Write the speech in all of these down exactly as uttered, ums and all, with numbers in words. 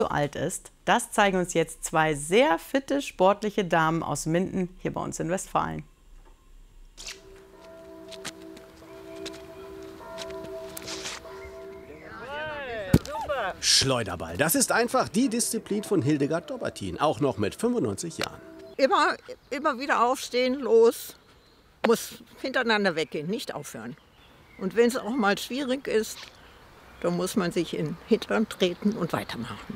so alt ist, das zeigen uns jetzt zwei sehr fitte, sportliche Damen aus Minden hier bei uns in Westfalen. Schleuderball, das ist einfach die Disziplin von Hildegard Dobertin, auch noch mit fünfundneunzig Jahren. Immer, immer wieder aufstehen, los, muss hintereinander weggehen, nicht aufhören. Und wenn es auch mal schwierig ist, dann muss man sich in den Hintern treten und weitermachen.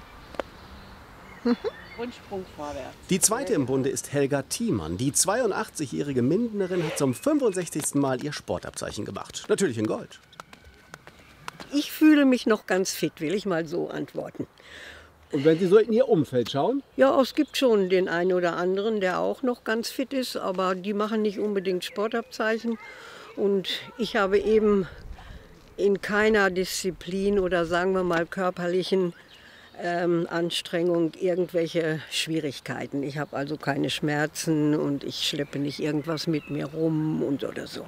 Und Sprung vorwärts. Die zweite im Bunde ist Helga Thiemann. Die zweiundachtzigjährige Mindenerin hat zum fünfundsechzigsten Mal ihr Sportabzeichen gemacht. Natürlich in Gold. Ich fühle mich noch ganz fit, will ich mal so antworten. Und wenn Sie so in Ihr Umfeld schauen? Ja, es gibt schon den einen oder anderen, der auch noch ganz fit ist, aber die machen nicht unbedingt Sportabzeichen. Und ich habe eben in keiner Disziplin oder sagen wir mal körperlichen ähm, Anstrengung irgendwelche Schwierigkeiten. Ich habe also keine Schmerzen und ich schleppe nicht irgendwas mit mir rum und oder so.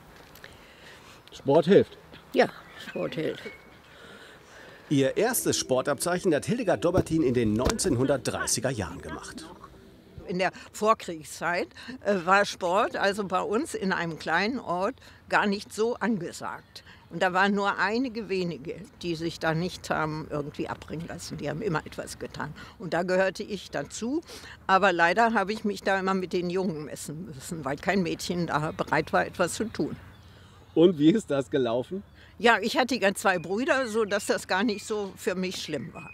Sport hilft. Ja, Sport hilft. Ihr erstes Sportabzeichen hat Hildegard Dobertin in den neunzehnhundertdreißiger Jahren gemacht. In der Vorkriegszeit äh, war Sport also bei uns in einem kleinen Ort gar nicht so angesagt. Und da waren nur einige wenige, die sich da nicht haben irgendwie abbringen lassen. Die haben immer etwas getan. Und da gehörte ich dazu. Aber leider habe ich mich da immer mit den Jungen messen müssen, weil kein Mädchen da bereit war, etwas zu tun. Und wie ist das gelaufen? Ja, ich hatte ja zwei Brüder, sodass das gar nicht so für mich schlimm war.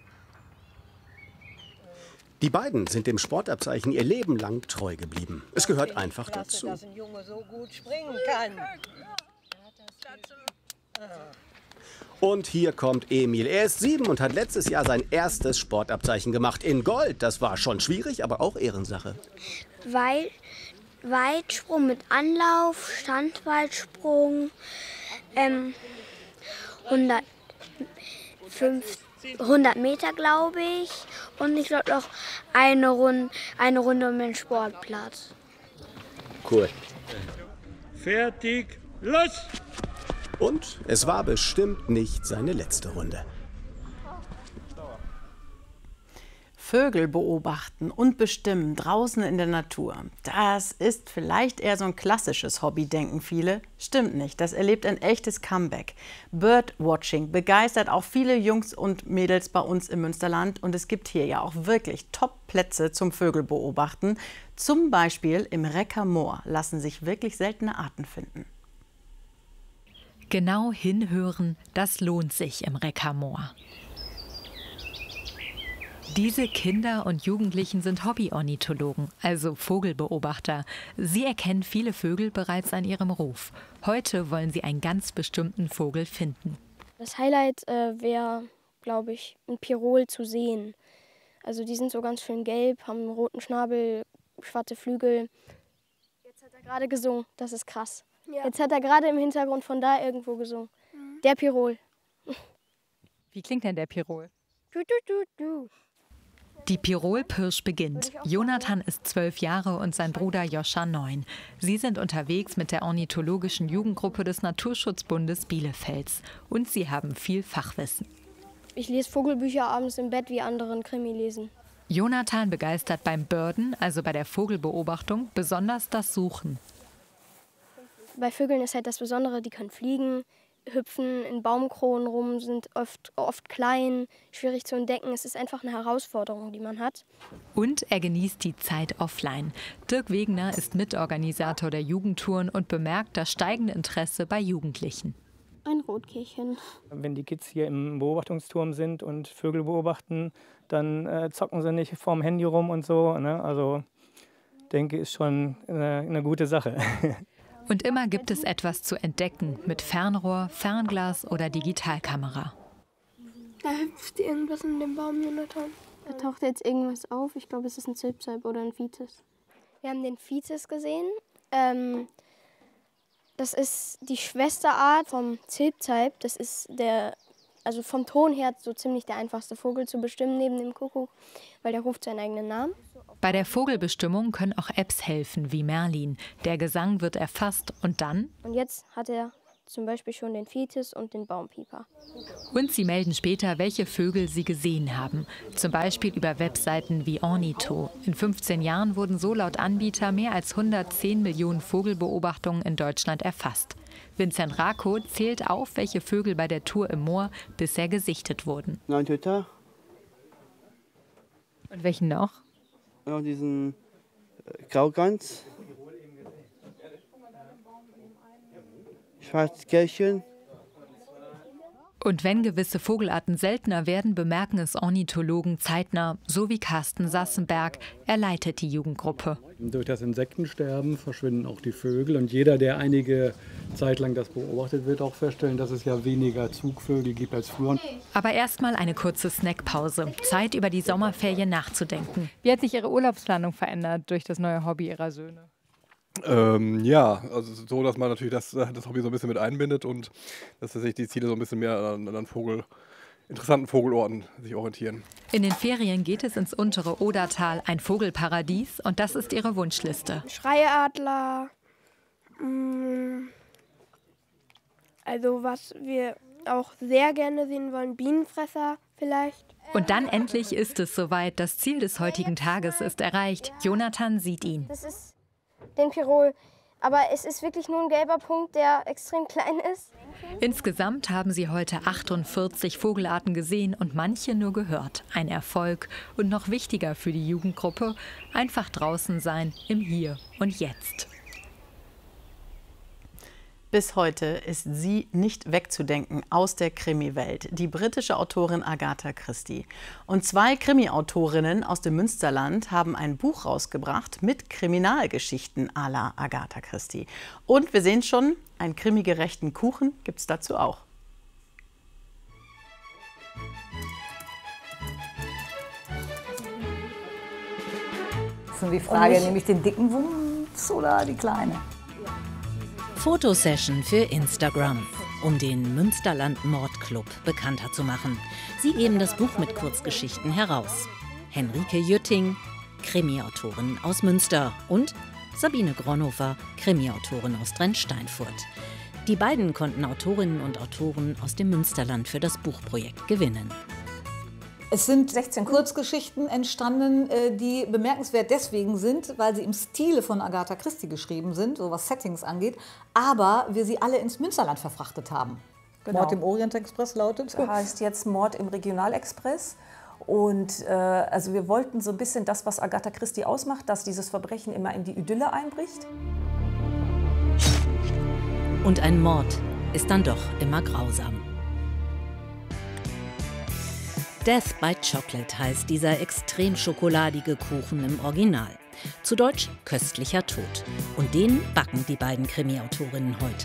Die beiden sind dem Sportabzeichen ihr Leben lang treu geblieben. Es gehört einfach dazu. Dass ein Junge so gut springen kann. Und hier kommt Emil. Er ist sieben und hat letztes Jahr sein erstes Sportabzeichen gemacht. In Gold. Das war schon schwierig, aber auch Ehrensache. Weil Weitsprung mit Anlauf, Standweitsprung, ähm, hundert Meter, glaube ich. Und ich glaube noch eine Runde, eine Runde um den Sportplatz. Cool. Fertig, los! Und es war bestimmt nicht seine letzte Runde. Vögel beobachten und bestimmen draußen in der Natur. Das ist vielleicht eher so ein klassisches Hobby, denken viele. Stimmt nicht, das erlebt ein echtes Comeback. Birdwatching begeistert auch viele Jungs und Mädels bei uns im Münsterland. Und es gibt hier ja auch wirklich Top-Plätze zum Vögelbeobachten. Zum Beispiel im Recker Moor lassen sich wirklich seltene Arten finden. Genau hinhören, das lohnt sich im Recker Moor. Diese Kinder und Jugendlichen sind Hobby-Ornithologen, also Vogelbeobachter. Sie erkennen viele Vögel bereits an ihrem Ruf. Heute wollen sie einen ganz bestimmten Vogel finden. Das Highlight äh, wäre, glaube ich, ein Pirol zu sehen. Also die sind so ganz schön gelb, haben einen roten Schnabel, schwarze Flügel. Jetzt hat er gerade gesungen, das ist krass. Ja. Jetzt hat er gerade im Hintergrund von da irgendwo gesungen. Mhm. Der Pirol. Wie klingt denn der Pirol? Du, du, du, du. Die Pirol-Pirsch beginnt. Jonathan ist zwölf Jahre und sein Bruder Joscha neun. Sie sind unterwegs mit der ornithologischen Jugendgruppe des Naturschutzbundes Bielefelds. Und sie haben viel Fachwissen. Ich lese Vogelbücher abends im Bett, wie andere einen Krimi lesen. Jonathan begeistert beim Birden, also bei der Vogelbeobachtung, besonders das Suchen. Bei Vögeln ist halt das Besondere, die können fliegen, hüpfen in Baumkronen rum, sind oft, oft klein, schwierig zu entdecken. Es ist einfach eine Herausforderung, die man hat. Und er genießt die Zeit offline. Dirk Wegener ist Mitorganisator der Jugendtouren und bemerkt das steigende Interesse bei Jugendlichen. Ein Rotkehlchen. Wenn die Kids hier im Beobachtungsturm sind und Vögel beobachten, dann äh, zocken sie nicht vorm Handy rum und so. Ne? Also denke, ist schon eine, eine gute Sache. Und immer gibt es etwas zu entdecken mit Fernrohr, Fernglas oder Digitalkamera. Da hüpft irgendwas in dem Baum, Jonathan. Da taucht jetzt irgendwas auf. Ich glaube, es ist ein Zilpzalp oder ein Vitis. Wir haben den Vitis gesehen. Ähm, das ist die Schwesterart vom Zilpzalp. Das ist der, also vom Ton her so ziemlich der einfachste Vogel zu bestimmen neben dem Kuckuck, weil der ruft seinen eigenen Namen. Bei der Vogelbestimmung können auch Apps helfen, wie Merlin. Der Gesang wird erfasst und dann? Und jetzt hat er zum Beispiel schon den Vitis und den Baumpieper. Und sie melden später, welche Vögel sie gesehen haben. Zum Beispiel über Webseiten wie Ornitho. In fünfzehn Jahren wurden so laut Anbieter mehr als hundertzehn Millionen Vogelbeobachtungen in Deutschland erfasst. Vincent Rakow zählt auf, welche Vögel bei der Tour im Moor bisher gesichtet wurden. Neun Töter. Und welchen noch? Ja, diesen äh, Graugans. Schwarzkehlchen. Und wenn gewisse Vogelarten seltener werden, bemerken es Ornithologen zeitnah, so wie Carsten Sassenberg. Er leitet die Jugendgruppe. Durch das Insektensterben verschwinden auch die Vögel. Und jeder, der einige Zeit lang das beobachtet, wird auch feststellen, dass es ja weniger Zugvögel gibt als früher. Aber erstmal eine kurze Snackpause. Zeit, über die Sommerferien nachzudenken. Wie hat sich Ihre Urlaubsplanung verändert durch das neue Hobby Ihrer Söhne? Ähm, ja, also so, dass man natürlich das, das Hobby so ein bisschen mit einbindet und dass sich die Ziele so ein bisschen mehr an, an Vogel, interessanten Vogelorten sich orientieren. In den Ferien geht es ins untere Odertal, ein Vogelparadies, und das ist ihre Wunschliste. Schreiadler, also was wir auch sehr gerne sehen wollen, Bienenfresser vielleicht. Und dann endlich ist es soweit. Das Ziel des heutigen Tages ist erreicht. Jonathan sieht ihn. Das ist den Pirol. Aber es ist wirklich nur ein gelber Punkt, der extrem klein ist. Insgesamt haben sie heute achtundvierzig Vogelarten gesehen und manche nur gehört. Ein Erfolg. Und noch wichtiger für die Jugendgruppe, einfach draußen sein im Hier und Jetzt. Bis heute ist sie nicht wegzudenken aus der Krimi-Welt, die britische Autorin Agatha Christie. Und zwei Krimi-Autorinnen aus dem Münsterland haben ein Buch rausgebracht mit Kriminalgeschichten à la Agatha Christie. Und wir sehen schon, einen krimigerechten Kuchen gibt es dazu auch. Das ist nur die Frage, nehme ich den dicken Wumms oder die kleine? Fotosession für Instagram, um den Münsterland-Mordclub bekannter zu machen. Sie geben das Buch mit Kurzgeschichten heraus. Henrike Jütting, Krimi-Autorin aus Münster, und Sabine Gronhofer, Krimi-Autorin aus Drensteinfurt. Die beiden konnten Autorinnen und Autoren aus dem Münsterland für das Buchprojekt gewinnen. Es sind sechzehn Kurzgeschichten entstanden, die bemerkenswert deswegen sind, weil sie im Stile von Agatha Christie geschrieben sind, so was Settings angeht, aber wir sie alle ins Münsterland verfrachtet haben. Genau. Mord im Orient-Express lautet. Das heißt jetzt Mord im Regionalexpress. Und äh, also wir wollten so ein bisschen das, was Agatha Christie ausmacht, dass dieses Verbrechen immer in die Idylle einbricht. Und ein Mord ist dann doch immer grausam. Death by Chocolate heißt dieser extrem schokoladige Kuchen im Original. Zu Deutsch köstlicher Tod. Und den backen die beiden Krimi-Autorinnen heute.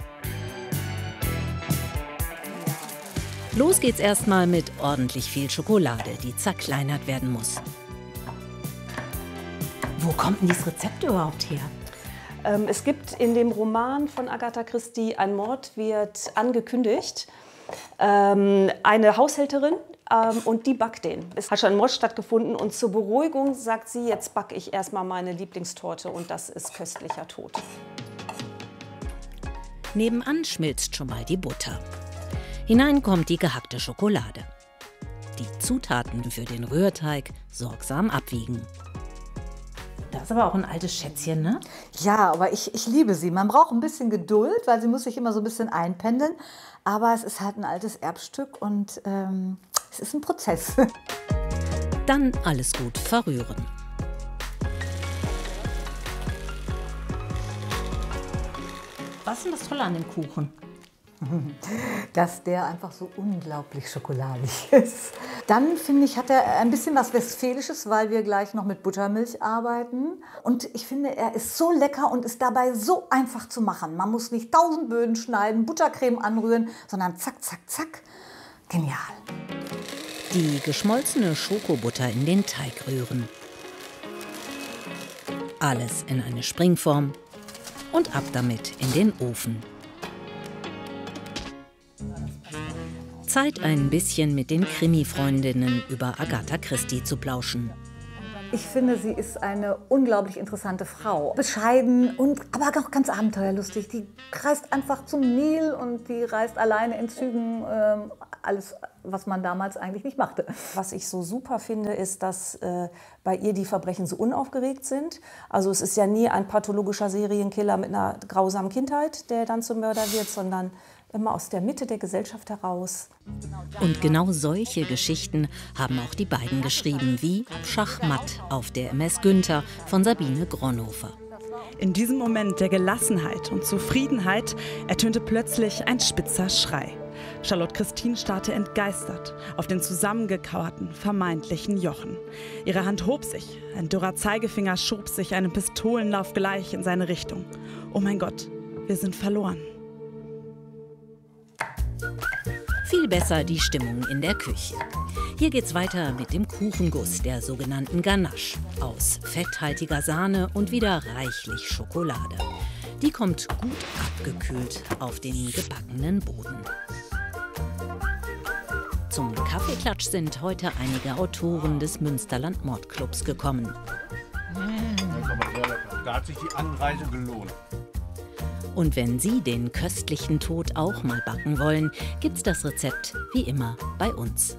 Los geht's erstmal mit ordentlich viel Schokolade, die zerkleinert werden muss. Wo kommt denn dieses Rezept überhaupt her? Ähm, es gibt in dem Roman von Agatha Christie, ein Mord wird angekündigt. Ähm, eine Haushälterin, ähm, und die backt den. Es hat schon ein Mord stattgefunden und zur Beruhigung sagt sie, jetzt backe ich erstmal meine Lieblingstorte und das ist köstlicher Tod. Nebenan schmilzt schon mal die Butter. Hinein kommt die gehackte Schokolade. Die Zutaten für den Rührteig sorgsam abwiegen. Das ist aber auch ein altes Schätzchen, ne? Ja, aber ich, ich liebe sie. Man braucht ein bisschen Geduld, weil sie muss sich immer so ein bisschen einpendeln. Aber es ist halt ein altes Erbstück und ähm, es ist ein Prozess. Dann alles gut verrühren. Was ist denn das Tolle an dem Kuchen? Dass der einfach so unglaublich schokoladig ist. Dann, finde ich, hat er ein bisschen was Westfälisches, weil wir gleich noch mit Buttermilch arbeiten. Und ich finde, er ist so lecker und ist dabei so einfach zu machen. Man muss nicht tausend Böden schneiden, Buttercreme anrühren, sondern zack, zack, zack. Genial. Die geschmolzene Schokobutter in den Teig rühren. Alles in eine Springform und ab damit in den Ofen. Zeit, ein bisschen mit den Krimi-Freundinnen über Agatha Christie zu plauschen. Ich finde, sie ist eine unglaublich interessante Frau. Bescheiden und aber auch ganz abenteuerlustig. Die reist einfach zum Nil und die reist alleine in Zügen. Ähm, alles, was man damals eigentlich nicht machte. Was ich so super finde, ist, dass äh, bei ihr die Verbrechen so unaufgeregt sind. Also es ist ja nie ein pathologischer Serienkiller mit einer grausamen Kindheit, der dann zum Mörder wird, sondern immer aus der Mitte der Gesellschaft heraus. Und genau solche Geschichten haben auch die beiden geschrieben, wie Schachmatt auf der M S Günther von Sabine Gronhofer. In diesem Moment der Gelassenheit und Zufriedenheit ertönte plötzlich ein spitzer Schrei. Charlotte Christine starrte entgeistert auf den zusammengekauerten, vermeintlichen Jochen. Ihre Hand hob sich, ein dürrer Zeigefinger schob sich einem Pistolenlauf gleich in seine Richtung. Oh mein Gott, wir sind verloren. Viel besser die Stimmung in der Küche. Hier geht's weiter mit dem Kuchenguss, der sogenannten Ganache, aus fetthaltiger Sahne und wieder reichlich Schokolade. Die kommt gut abgekühlt auf den gebackenen Boden. Zum Kaffeeklatsch sind heute einige Autoren des Münsterland Mordclubs gekommen. Da hat sich die Anreise gelohnt. Und wenn Sie den köstlichen Tod auch mal backen wollen, gibt's das Rezept wie immer bei uns.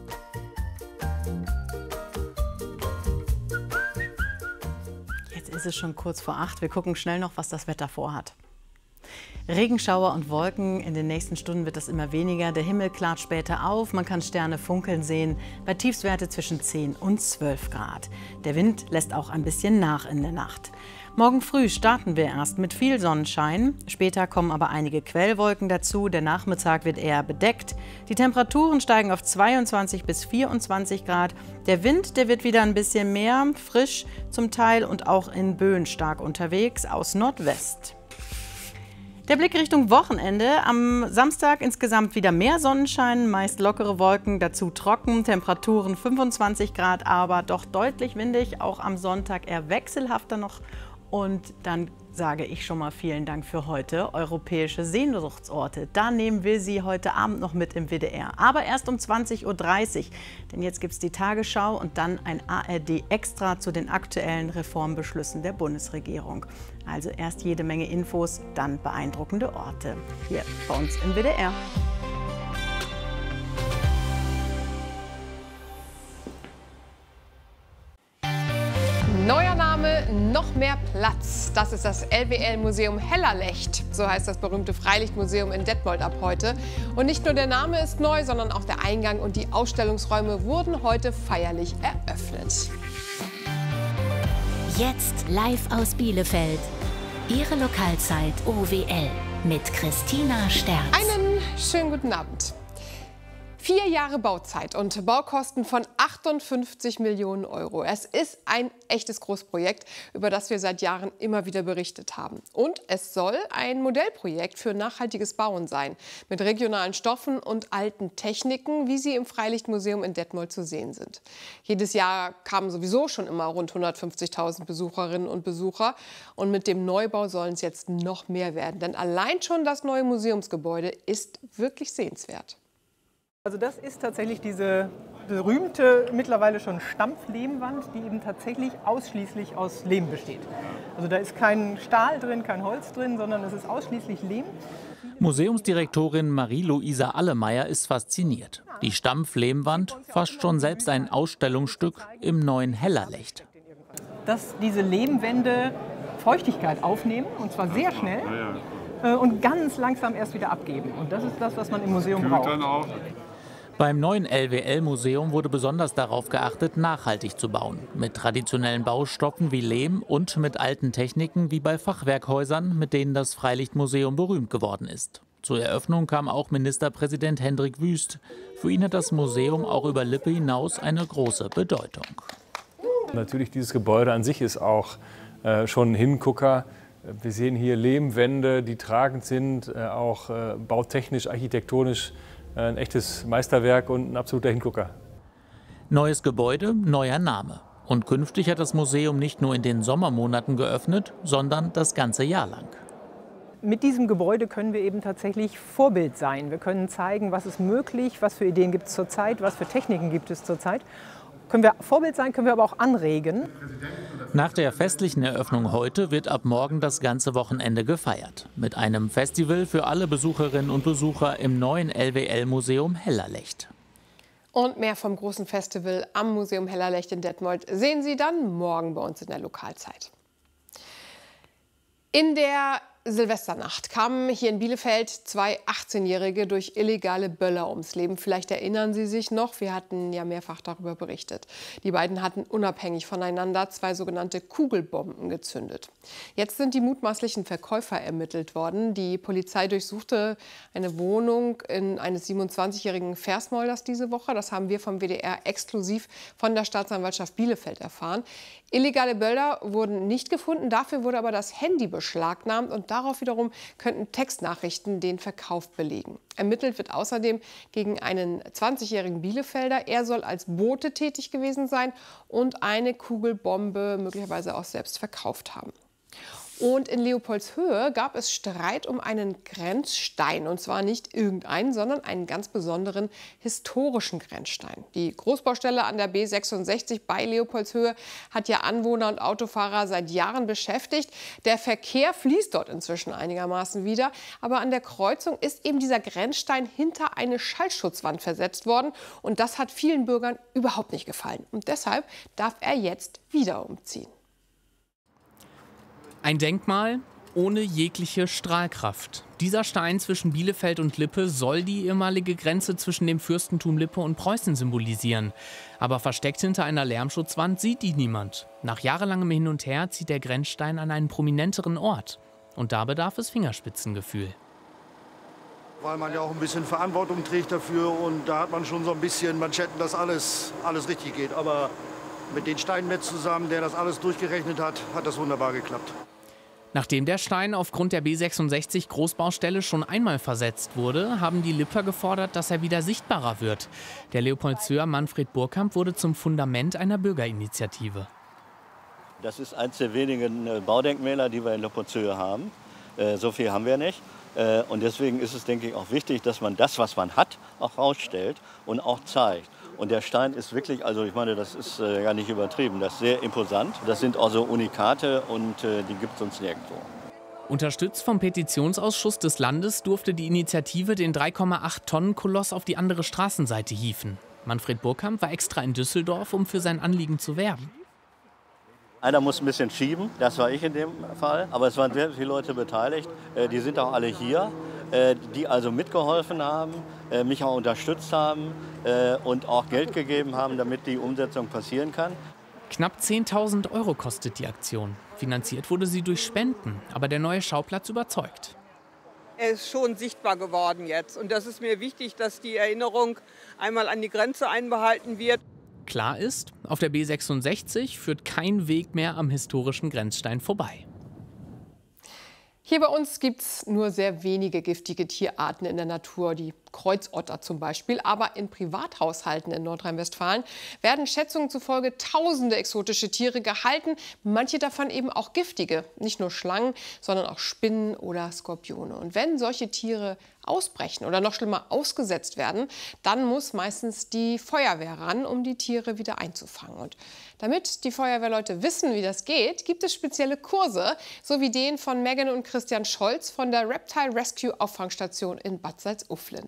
Jetzt ist es schon kurz vor acht. Wir gucken schnell noch, was das Wetter vorhat. Regenschauer und Wolken, in den nächsten Stunden wird das immer weniger. Der Himmel klart später auf, man kann Sterne funkeln sehen, bei Tiefstwerte zwischen zehn und zwölf Grad. Der Wind lässt auch ein bisschen nach in der Nacht. Morgen früh starten wir erst mit viel Sonnenschein, später kommen aber einige Quellwolken dazu, der Nachmittag wird eher bedeckt. Die Temperaturen steigen auf zweiundzwanzig bis vierundzwanzig Grad. Der Wind, der wird wieder ein bisschen mehr, frisch zum Teil und auch in Böen stark unterwegs aus Nordwest. Der Blick Richtung Wochenende. Am Samstag insgesamt wieder mehr Sonnenschein, meist lockere Wolken, dazu trocken, Temperaturen fünfundzwanzig Grad, aber doch deutlich windig. Auch am Sonntag eher wechselhafter noch. Und dann sage ich schon mal vielen Dank für heute. Europäische Sehnsuchtsorte, da nehmen wir Sie heute Abend noch mit im W D R. Aber erst um zwanzig Uhr dreißig, denn jetzt gibt es die Tagesschau und dann ein A R D-Extra zu den aktuellen Reformbeschlüssen der Bundesregierung. Also erst jede Menge Infos, dann beeindruckende Orte. Hier bei uns im W D R. Neuer Name, noch mehr Platz. Das ist das L W L-Museum Hellerlecht. So heißt das berühmte Freilichtmuseum in Detmold ab heute. Und nicht nur der Name ist neu, sondern auch der Eingang und die Ausstellungsräume wurden heute feierlich eröffnet. Jetzt live aus Bielefeld. Ihre Lokalzeit O W L mit Christina Sterz. Einen schönen guten Abend. Vier Jahre Bauzeit und Baukosten von achtundfünfzig Millionen Euro. Es ist ein echtes Großprojekt, über das wir seit Jahren immer wieder berichtet haben. Und es soll ein Modellprojekt für nachhaltiges Bauen sein, mit regionalen Stoffen und alten Techniken, wie sie im Freilichtmuseum in Detmold zu sehen sind. Jedes Jahr kamen sowieso schon immer rund hundertfünfzigtausend Besucherinnen und Besucher. Und mit dem Neubau sollen es jetzt noch mehr werden. Denn allein schon das neue Museumsgebäude ist wirklich sehenswert. Also das ist tatsächlich diese berühmte, mittlerweile schon Stampflehmwand, die eben tatsächlich ausschließlich aus Lehm besteht. Also da ist kein Stahl drin, kein Holz drin, sondern es ist ausschließlich Lehm. Museumsdirektorin Marie-Louisa Allemeyer ist fasziniert. Die Stampflehmwand, fast schon selbst ein Ausstellungsstück im neuen Hellerlecht. Dass diese Lehmwände Feuchtigkeit aufnehmen, und zwar sehr schnell, und ganz langsam erst wieder abgeben. Und das ist das, was man im Museum braucht. Beim neuen L W L-Museum wurde besonders darauf geachtet, nachhaltig zu bauen. Mit traditionellen Baustoffen wie Lehm und mit alten Techniken wie bei Fachwerkhäusern, mit denen das Freilichtmuseum berühmt geworden ist. Zur Eröffnung kam auch Ministerpräsident Hendrik Wüst. Für ihn hat das Museum auch über Lippe hinaus eine große Bedeutung. Natürlich, dieses Gebäude an sich ist auch äh, schon ein Hingucker. Wir sehen hier Lehmwände, die tragend sind, äh, auch äh, bautechnisch, architektonisch äh, ein echtes Meisterwerk und ein absoluter Hingucker. Neues Gebäude, neuer Name. Und künftig hat das Museum nicht nur in den Sommermonaten geöffnet, sondern das ganze Jahr lang. Mit diesem Gebäude können wir eben tatsächlich Vorbild sein. Wir können zeigen, was ist möglich, was für Ideen gibt es zurzeit, was für Techniken gibt es zurzeit. können wir Vorbild sein, können wir aber auch anregen. Nach der festlichen Eröffnung heute wird ab morgen das ganze Wochenende gefeiert. Mit einem Festival für alle Besucherinnen und Besucher im neuen L W L-Museum Hellerlecht. Und mehr vom großen Festival am Museum Hellerlecht in Detmold sehen Sie dann morgen bei uns in der Lokalzeit. In der Silvesternacht kamen hier in Bielefeld zwei achtzehnjährige durch illegale Böller ums Leben. Vielleicht erinnern Sie sich noch, wir hatten ja mehrfach darüber berichtet. Die beiden hatten unabhängig voneinander zwei sogenannte Kugelbomben gezündet. Jetzt sind die mutmaßlichen Verkäufer ermittelt worden. Die Polizei durchsuchte eine Wohnung in eines siebenundzwanzigjährigen Versmolders diese Woche. Das haben wir vom W D R exklusiv von der Staatsanwaltschaft Bielefeld erfahren. Illegale Böller wurden nicht gefunden, dafür wurde aber das Handy beschlagnahmt und darauf wiederum könnten Textnachrichten den Verkauf belegen. Ermittelt wird außerdem gegen einen zwanzigjährigen Bielefelder. Er soll als Bote tätig gewesen sein und eine Kugelbombe möglicherweise auch selbst verkauft haben. Und in Leopoldshöhe gab es Streit um einen Grenzstein. Und zwar nicht irgendeinen, sondern einen ganz besonderen historischen Grenzstein. Die Großbaustelle an der B sechsundsechzig bei Leopoldshöhe hat ja Anwohner und Autofahrer seit Jahren beschäftigt. Der Verkehr fließt dort inzwischen einigermaßen wieder. Aber an der Kreuzung ist eben dieser Grenzstein hinter eine Schallschutzwand versetzt worden. Und das hat vielen Bürgern überhaupt nicht gefallen. Und deshalb darf er jetzt wieder umziehen. Ein Denkmal ohne jegliche Strahlkraft. Dieser Stein zwischen Bielefeld und Lippe soll die ehemalige Grenze zwischen dem Fürstentum Lippe und Preußen symbolisieren. Aber versteckt hinter einer Lärmschutzwand sieht die niemand. Nach jahrelangem Hin und Her zieht der Grenzstein an einen prominenteren Ort. Und da bedarf es Fingerspitzengefühl. Weil man ja auch ein bisschen Verantwortung trägt dafür und da hat man schon so ein bisschen Manschetten, dass alles, alles richtig geht. Aber mit den Steinmetz zusammen, der das alles durchgerechnet hat, hat das wunderbar geklappt. Nachdem der Stein aufgrund der B sechsundsechzig Großbaustelle schon einmal versetzt wurde, haben die Lipper gefordert, dass er wieder sichtbarer wird. Der Leopoldshöher Manfred Burkamp wurde zum Fundament einer Bürgerinitiative. Das ist eines der wenigen Baudenkmäler, die wir in Leopoldshöhe haben. So viel haben wir nicht. Und deswegen ist es, denke ich, auch wichtig, dass man das, was man hat, auch rausstellt und auch zeigt. Und der Stein ist wirklich, also ich meine, das ist äh, gar nicht übertrieben, das ist sehr imposant. Das sind also Unikate und äh, die gibt es sonst nirgendwo. Unterstützt vom Petitionsausschuss des Landes durfte die Initiative den drei Komma acht Tonnen Koloss auf die andere Straßenseite hieven. Manfred Burkamp war extra in Düsseldorf, um für sein Anliegen zu werben. Einer muss ein bisschen schieben, das war ich in dem Fall. Aber es waren sehr viele Leute beteiligt, äh, die sind auch alle hier. Die also mitgeholfen haben, mich auch unterstützt haben und auch Geld gegeben haben, damit die Umsetzung passieren kann. Knapp zehntausend Euro kostet die Aktion. Finanziert wurde sie durch Spenden, aber der neue Schauplatz überzeugt. Er ist schon sichtbar geworden jetzt und das ist mir wichtig, dass die Erinnerung einmal an die Grenze einbehalten wird. Klar ist, auf der B sechsundsechzig führt kein Weg mehr am historischen Grenzstein vorbei. Hier bei uns gibt es nur sehr wenige giftige Tierarten in der Natur, die Kreuzotter zum Beispiel. Aber in Privathaushalten in Nordrhein-Westfalen werden Schätzungen zufolge tausende exotische Tiere gehalten. Manche davon eben auch giftige. Nicht nur Schlangen, sondern auch Spinnen oder Skorpione. Und wenn solche Tiere ausbrechen oder noch schlimmer ausgesetzt werden, dann muss meistens die Feuerwehr ran, um die Tiere wieder einzufangen. Und damit die Feuerwehrleute wissen, wie das geht, gibt es spezielle Kurse, so wie den von Megan und Christian Scholz von der Reptile Rescue Auffangstation in Bad Salzuflen.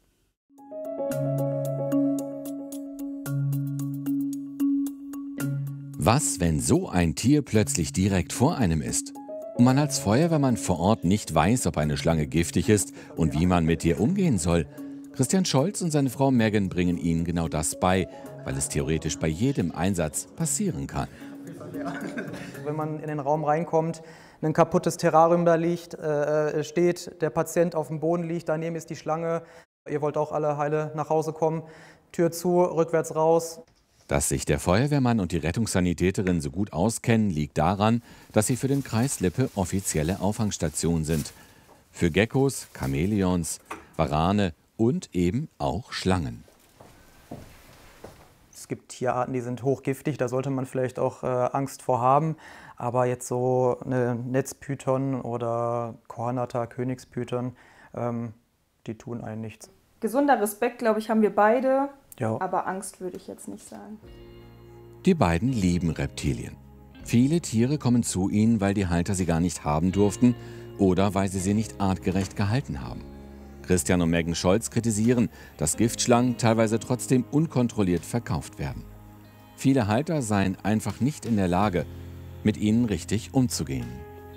Was, wenn so ein Tier plötzlich direkt vor einem ist? Und man als Feuerwehrmann vor Ort nicht weiß, ob eine Schlange giftig ist und wie man mit ihr umgehen soll. Christian Scholz und seine Frau Megan bringen ihnen genau das bei, weil es theoretisch bei jedem Einsatz passieren kann. Wenn man in den Raum reinkommt, ein kaputtes Terrarium da liegt, äh, steht, der Patient auf dem Boden liegt, daneben ist die Schlange. Ihr wollt auch alle heile nach Hause kommen, Tür zu, rückwärts raus. Dass sich der Feuerwehrmann und die Rettungssanitäterin so gut auskennen, liegt daran, dass sie für den Kreis Lippe offizielle Auffangstation sind. Für Geckos, Chamäleons, Warane und eben auch Schlangen. Es gibt Tierarten, die sind hochgiftig, da sollte man vielleicht auch äh, Angst vor haben. Aber jetzt so eine Netzpython oder Kornatter, Königspython, ähm, die tun einem nichts. Gesunder Respekt, glaube ich, haben wir beide. Ja. Aber Angst würde ich jetzt nicht sagen. Die beiden lieben Reptilien. Viele Tiere kommen zu ihnen, weil die Halter sie gar nicht haben durften oder weil sie sie nicht artgerecht gehalten haben. Christian und Megan Scholz kritisieren, dass Giftschlangen teilweise trotzdem unkontrolliert verkauft werden. Viele Halter seien einfach nicht in der Lage, mit ihnen richtig umzugehen.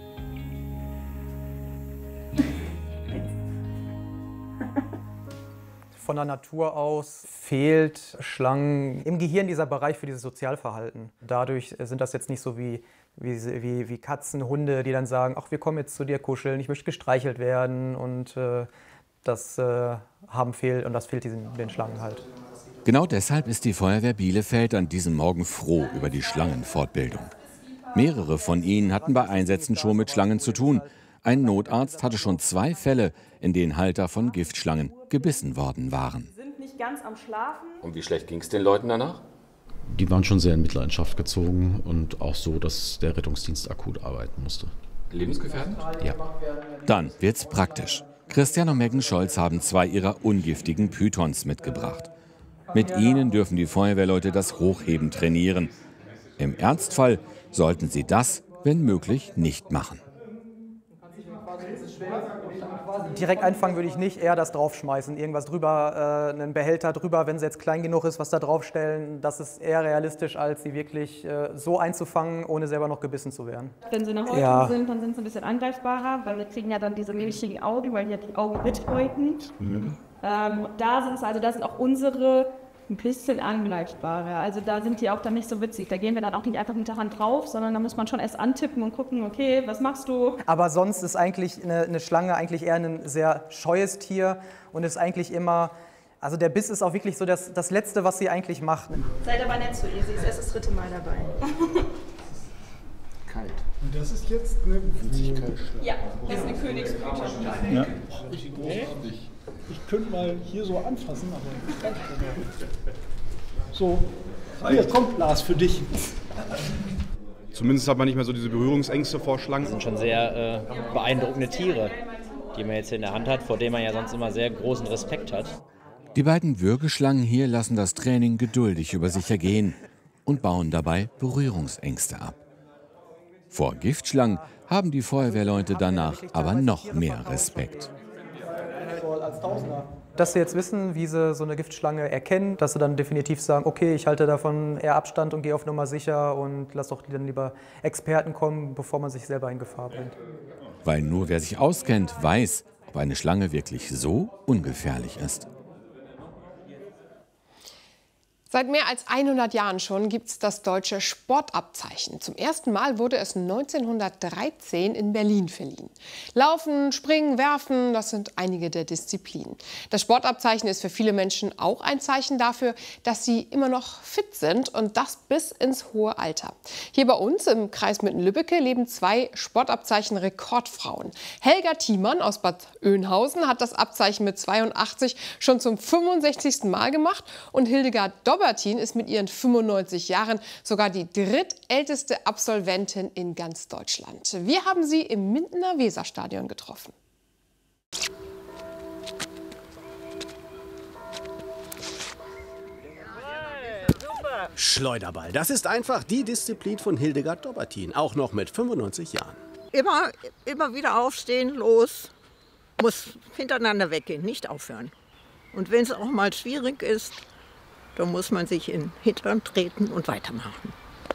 Von der Natur aus fehlt Schlangen im Gehirn dieser Bereich für dieses Sozialverhalten. Dadurch sind das jetzt nicht so wie, wie, wie, wie Katzen, Hunde, die dann sagen, ach, wir kommen jetzt zu dir kuscheln, ich möchte gestreichelt werden. Und äh, das äh, haben fehlt und das fehlt diesen, den Schlangen halt. Genau deshalb ist die Feuerwehr Bielefeld an diesem Morgen froh über die Schlangenfortbildung. Mehrere von ihnen hatten bei Einsätzen schon mit Schlangen zu tun. Ein Notarzt hatte schon zwei Fälle, in denen Halter von Giftschlangen gebissen worden waren. Sind nicht ganz am Schlafen. Und wie schlecht ging es den Leuten danach? Die waren schon sehr in Mitleidenschaft gezogen und auch so, dass der Rettungsdienst akut arbeiten musste. Lebensgefährdend? Ja. Dann wird's praktisch. Christian und Megan Scholz haben zwei ihrer ungiftigen Pythons mitgebracht. Mit ihnen dürfen die Feuerwehrleute das Hochheben trainieren. Im Ernstfall sollten sie das, wenn möglich, nicht machen. Direkt einfangen würde ich nicht, eher das draufschmeißen. Irgendwas drüber, äh, einen Behälter drüber, wenn sie jetzt klein genug ist, was da draufstellen. Das ist eher realistisch, als sie wirklich äh, so einzufangen, ohne selber noch gebissen zu werden. Wenn sie eine Häutung ja. sind, dann sind sie ein bisschen angreifbarer, weil wir kriegen ja dann diese milchigen Augen, weil die ja die Augen mithäuten. Mhm. Ähm, da sind es, also da sind auch unsere ein bisschen angreifbarer. Also da sind die auch dann nicht so witzig. Da gehen wir dann auch nicht einfach mit der Hand drauf, sondern da muss man schon erst antippen und gucken, okay, was machst du? Aber sonst ist eigentlich eine, eine Schlange eigentlich eher ein sehr scheues Tier und ist eigentlich immer, also der Biss ist auch wirklich so das, das Letzte, was sie eigentlich macht. Seid aber nett zu ihr, sie ist erst das dritte Mal dabei. Kalt. Und das ist jetzt eine Winzigkeit. Ja, das ist eine Königsblüte. Ja. Ich, ich könnte mal hier so anfassen, aber so, hier kommt Glas für dich. Zumindest hat man nicht mehr so diese Berührungsängste vor Schlangen. Das sind schon sehr äh, beeindruckende Tiere, die man jetzt in der Hand hat, vor denen man ja sonst immer sehr großen Respekt hat. Die beiden Würgeschlangen hier lassen das Training geduldig über sich ergehen und bauen dabei Berührungsängste ab. Vor Giftschlangen haben die Feuerwehrleute danach aber noch mehr Respekt. Dass sie jetzt wissen, wie sie so eine Giftschlange erkennen, dass sie dann definitiv sagen, okay, ich halte davon eher Abstand und gehe auf Nummer sicher und lass doch dann lieber Experten kommen, bevor man sich selber in Gefahr bringt. Weil nur wer sich auskennt, weiß, ob eine Schlange wirklich so ungefährlich ist. Seit mehr als hundert Jahren schon gibt es das deutsche Sportabzeichen. Zum ersten Mal wurde es neunzehnhundertdreizehn in Berlin verliehen. Laufen, Springen, Werfen, das sind einige der Disziplinen. Das Sportabzeichen ist für viele Menschen auch ein Zeichen dafür, dass sie immer noch fit sind und das bis ins hohe Alter. Hier bei uns im Kreis Mitten-Lübbecke leben zwei Sportabzeichen-Rekordfrauen. Helga Thiemann aus Bad Oeynhausen hat das Abzeichen mit zweiundachtzig schon zum fünfundsechzigsten Mal gemacht und Hildegard Dobertin ist mit ihren fünfundneunzig Jahren sogar die drittälteste Absolventin in ganz Deutschland. Wir haben sie im Mindener Weserstadion getroffen. Schleuderball, das ist einfach die Disziplin von Hildegard Dobertin, auch noch mit fünfundneunzig Jahren. Immer, immer wieder aufstehen, los, muss hintereinander weggehen, nicht aufhören. Und wenn es auch mal schwierig ist, dann muss man sich in den Hintern treten und weitermachen.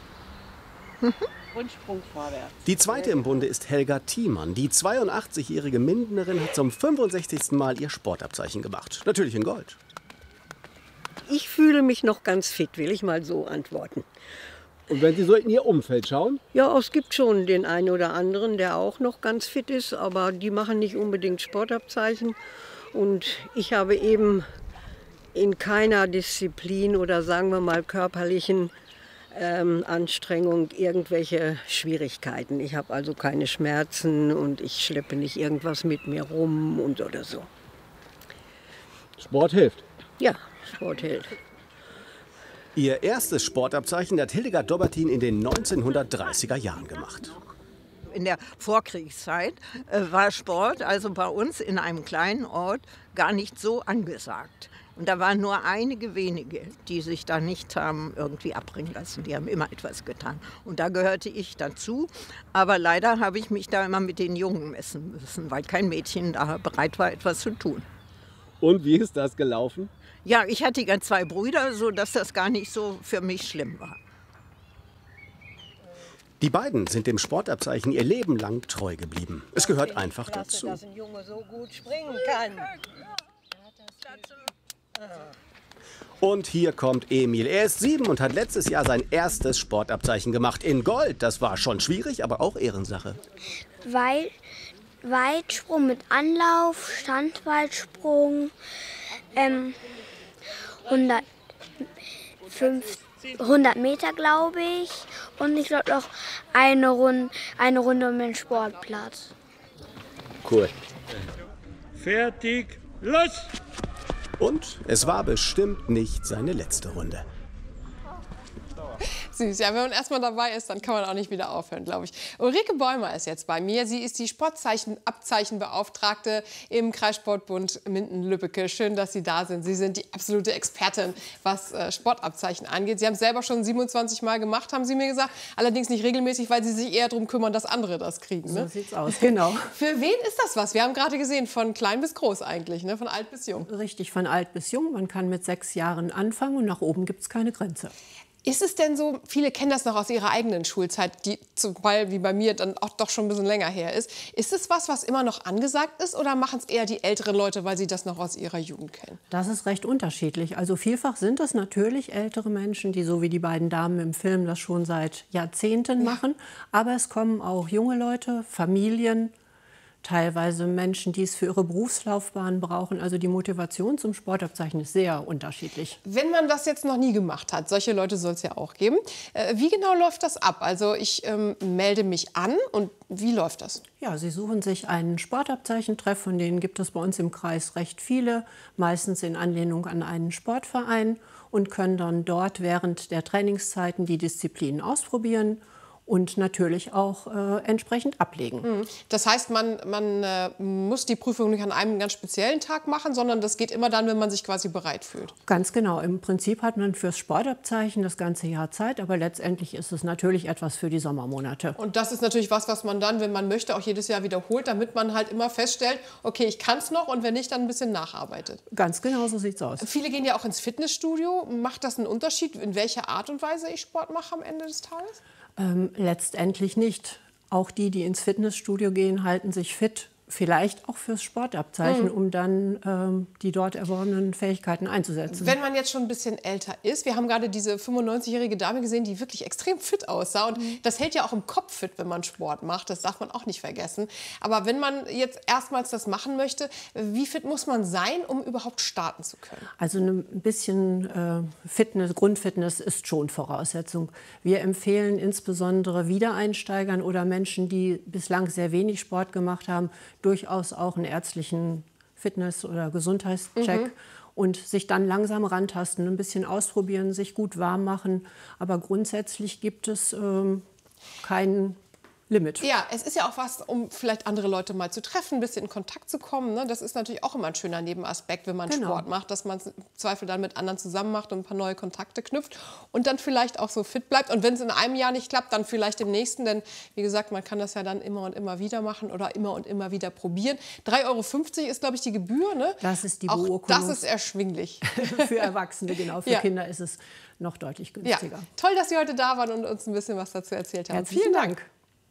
Und Sprung vorwärts. Die zweite im Bunde ist Helga Thiemann. Die zweiundachtzigjährige Mindenerin hat zum fünfundsechzigsten Mal ihr Sportabzeichen gemacht. Natürlich in Gold. Ich fühle mich noch ganz fit, will ich mal so antworten. Und wenn Sie so in Ihr Umfeld schauen? Ja, es gibt schon den einen oder anderen, der auch noch ganz fit ist, aber die machen nicht unbedingt Sportabzeichen. Und ich habe eben in keiner Disziplin oder sagen wir mal körperlichen ähm, Anstrengung irgendwelche Schwierigkeiten. Ich habe also keine Schmerzen und ich schleppe nicht irgendwas mit mir rum und oder so. Sport hilft? Ja, Sport hilft. Ihr erstes Sportabzeichen hat Hildegard Dobertin in den neunzehnhundertdreißiger Jahren gemacht. In der Vorkriegszeit äh, war Sport also bei uns in einem kleinen Ort gar nicht so angesagt. Und da waren nur einige wenige, die sich da nicht haben irgendwie abbringen lassen. Die haben immer etwas getan. Und da gehörte ich dazu. Aber leider habe ich mich da immer mit den Jungen messen müssen, weil kein Mädchen da bereit war, etwas zu tun. Und wie ist das gelaufen? Ja, ich hatte ja zwei Brüder, sodass das gar nicht so für mich schlimm war. Die beiden sind dem Sportabzeichen ihr Leben lang treu geblieben. Es gehört einfach dazu. Dass ein Junge so gut springen kann. Und hier kommt Emil. Er ist sieben und hat letztes Jahr sein erstes Sportabzeichen gemacht. In Gold. Das war schon schwierig, aber auch Ehrensache. Weit, Weitsprung mit Anlauf, Standweitsprung, ähm, hundert Meter, glaube ich. Und ich glaube noch eine Runde, eine Runde um den Sportplatz. Cool. Fertig, los! Und es war bestimmt nicht seine letzte Runde. Süß, ja, wenn man erstmal dabei ist, dann kann man auch nicht wieder aufhören, glaube ich. Ulrike Bäumer ist jetzt bei mir. Sie ist die Sportabzeichenbeauftragte im Kreissportbund Minden-Lübbecke. Schön, dass Sie da sind. Sie sind die absolute Expertin, was äh, Sportabzeichen angeht. Sie haben es selber schon siebenundzwanzig Mal gemacht, haben Sie mir gesagt. Allerdings nicht regelmäßig, weil Sie sich eher darum kümmern, dass andere das kriegen. Ne? So sieht's aus, genau. Für wen ist das was? Wir haben gerade gesehen, von klein bis groß eigentlich, ne? Von alt bis jung. Richtig, von alt bis jung. Man kann mit sechs Jahren anfangen und nach oben gibt es keine Grenze. Ist es denn so, viele kennen das noch aus ihrer eigenen Schulzeit, die zum Beispiel wie bei mir dann auch doch schon ein bisschen länger her ist. Ist es was, was immer noch angesagt ist oder machen es eher die älteren Leute, weil sie das noch aus ihrer Jugend kennen? Das ist recht unterschiedlich. Also vielfach sind es natürlich ältere Menschen, die so wie die beiden Damen im Film das schon seit Jahrzehnten machen. Aber es kommen auch junge Leute, Familien, teilweise Menschen, die es für ihre Berufslaufbahn brauchen. Also die Motivation zum Sportabzeichen ist sehr unterschiedlich. Wenn man das jetzt noch nie gemacht hat, solche Leute soll es ja auch geben, äh, wie genau läuft das ab? Also ich ähm, melde mich an und wie läuft das? Ja, Sie suchen sich einen Sportabzeichentreff, von denen gibt es bei uns im Kreis recht viele, meistens in Anlehnung an einen Sportverein und können dann dort während der Trainingszeiten die Disziplinen ausprobieren und natürlich auch äh, entsprechend ablegen. Das heißt, man, man äh, muss die Prüfung nicht an einem ganz speziellen Tag machen, sondern das geht immer dann, wenn man sich quasi bereit fühlt. Ganz genau. Im Prinzip hat man fürs Sportabzeichen das ganze Jahr Zeit, aber letztendlich ist es natürlich etwas für die Sommermonate. Und das ist natürlich was, was man dann, wenn man möchte, auch jedes Jahr wiederholt, damit man halt immer feststellt, okay, ich kann es noch und wenn nicht, dann ein bisschen nacharbeitet. Ganz genau so sieht es aus. Viele gehen ja auch ins Fitnessstudio. Macht das einen Unterschied, in welcher Art und Weise ich Sport mache am Ende des Tages? Ähm, letztendlich nicht. Auch die, die ins Fitnessstudio gehen, halten sich fit. Vielleicht auch fürs Sportabzeichen, Mhm. um dann ähm, die dort erworbenen Fähigkeiten einzusetzen. Wenn man jetzt schon ein bisschen älter ist, wir haben gerade diese fünfundneunzigjährige Dame gesehen, die wirklich extrem fit aussah. Und Mhm. das hält ja auch im Kopf fit, wenn man Sport macht. Das darf man auch nicht vergessen. Aber wenn man jetzt erstmals das machen möchte, wie fit muss man sein, um überhaupt starten zu können? Also ein bisschen äh, Fitness, Grundfitness ist schon Voraussetzung. Wir empfehlen insbesondere Wiedereinsteigern oder Menschen, die bislang sehr wenig Sport gemacht haben, durchaus auch einen ärztlichen Fitness- oder Gesundheitscheck Mhm. und sich dann langsam rantasten, ein bisschen ausprobieren, sich gut warm machen. Aber grundsätzlich gibt es ähm, kein Limit. Ja, es ist ja auch was, um vielleicht andere Leute mal zu treffen, ein bisschen in Kontakt zu kommen. Ne? Das ist natürlich auch immer ein schöner Nebenaspekt, wenn man Genau. Sport macht, dass man im Zweifel dann mit anderen zusammen macht und ein paar neue Kontakte knüpft und dann vielleicht auch so fit bleibt. Und wenn es in einem Jahr nicht klappt, dann vielleicht im nächsten. Denn wie gesagt, man kann das ja dann immer und immer wieder machen oder immer und immer wieder probieren. drei Euro fünfzig ist, glaube ich, die Gebühr. Ne? Das ist die auch Beurkundung. das ist erschwinglich. Für Erwachsene, genau. Für Ja. Kinder ist es noch deutlich Ja, günstiger. toll, dass Sie heute da waren und uns ein bisschen was dazu erzählt haben. Herzlichen Vielen Dank.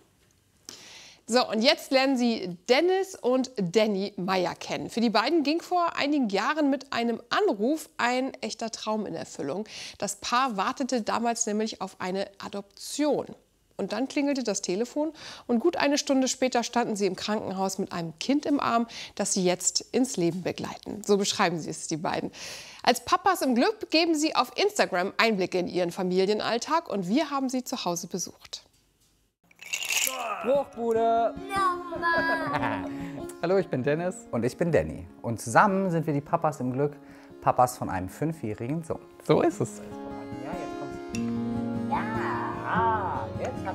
So, und jetzt lernen Sie Dennis und Danny Meyer kennen. Für die beiden ging vor einigen Jahren mit einem Anruf ein echter Traum in Erfüllung. Das Paar wartete damals nämlich auf eine Adoption. Und dann klingelte das Telefon und gut eine Stunde später standen sie im Krankenhaus mit einem Kind im Arm, das sie jetzt ins Leben begleiten. So beschreiben sie es, die beiden. Als Papas im Glück geben sie auf Instagram Einblicke in ihren Familienalltag und wir haben sie zu Hause besucht. Bruchbude! Hallo, ich bin Dennis. Und ich bin Danny. Und zusammen sind wir die Papas im Glück, Papas von einem fünfjährigen Sohn. So ist es. Ja, jetzt kommt's. Ja, jetzt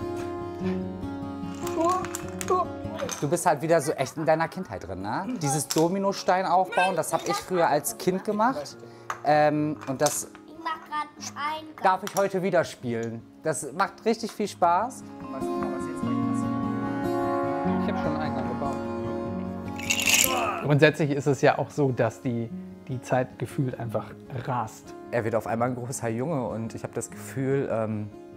hab... Du bist halt wieder so echt in deiner Kindheit drin, ne? Dieses Dominostein aufbauen, das habe ich früher als Kind gemacht. Ähm, und das Ich mach gerade einen Eingang. darf ich heute wieder spielen. Das macht richtig viel Spaß. Mal gucken, was jetzt gleich passiert. Ich habe schon einen Eingang gebaut. Grundsätzlich ist es ja auch so, dass die, die Zeit gefühlt einfach rast. Er wird auf einmal ein großer Junge und ich habe das Gefühl, ähm,